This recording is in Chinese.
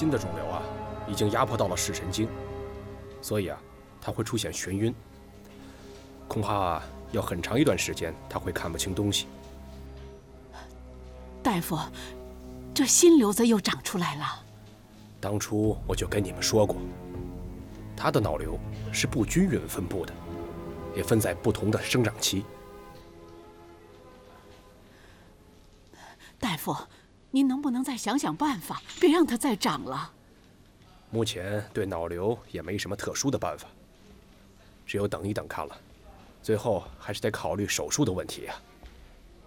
新的肿瘤啊，已经压迫到了视神经，所以啊，他会出现眩晕，恐怕要很长一段时间他会看不清东西。 大夫，这新瘤子又长出来了。 当初我就跟你们说过，他的脑瘤是不均匀分布的，也分在不同的生长期。 大夫，您能不能再想想办法，别让它再长了？ 目前对脑瘤也没什么特殊的办法，只有等一等看了。最后还是得考虑手术的问题啊。